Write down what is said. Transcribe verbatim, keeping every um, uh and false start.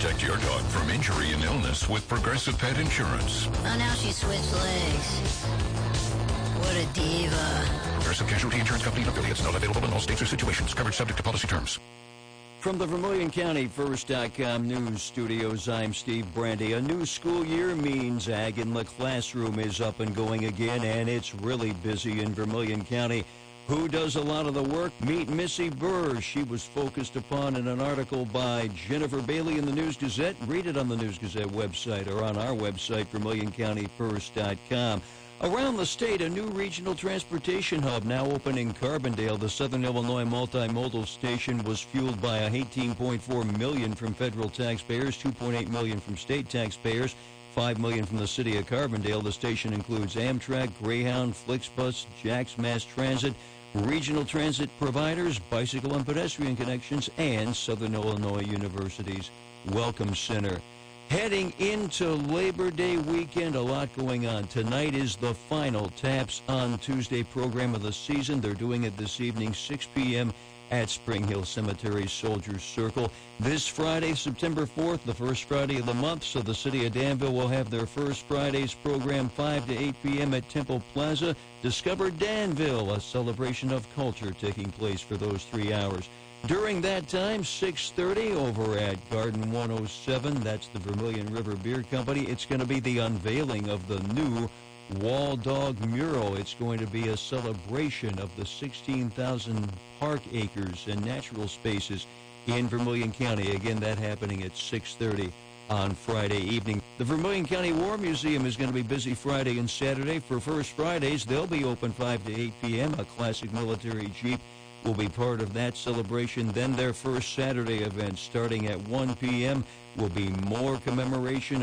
Protect your dog from injury and illness with Progressive Pet Insurance. Oh, now she switched legs. What a diva. Progressive Casualty Insurance Company and affiliates. Not available in all states or situations. Coverage subject to policy terms. From the Vermilion County First dot com news studios, I'm Steve Brandy. A new school year means Ag in the Classroom is up and going again, and it's really busy in Vermilion County. Who does a lot of the work? Meet Missy Burr. She was focused upon in an article by Jennifer Bailey in the News Gazette. Read it on the News Gazette website or on our website, Vermilion County First dot com. Around the state, a new regional transportation hub now open in Carbondale. The Southern Illinois Multimodal Station was fueled by eighteen point four million dollars from federal taxpayers, two point eight million dollars from state taxpayers, five million dollars from the city of Carbondale. The station includes Amtrak, Greyhound, Flixbus, Jax Mass Transit, regional transit providers, bicycle and pedestrian connections, and Southern Illinois University's Welcome Center. Heading into Labor Day weekend, a lot going on. Tonight is the final Taps on Tuesday program of the season. They're doing it this evening, six p.m. at Spring Hill Cemetery Soldiers Circle. This Friday, September fourth, the first Friday of the month, so the city of Danville will have their first Friday's program, five to eight p.m. at Temple Plaza. Discover Danville, a celebration of culture taking place for those three hours. During that time, six thirty over at Garden one oh seven, that's the Vermilion River Beer Company, it's going to be the unveiling of the new Wall Dog mural. It's going to be a celebration of the sixteen thousand park acres and natural spaces in Vermilion County. Again, that happening at six thirty on Friday evening. The Vermilion County War Museum is going to be busy Friday and Saturday. For First Fridays, they'll be open five to eight p.m. A classic military Jeep will be part of that celebration. Then their first Saturday event starting at one p.m. will be more commemoration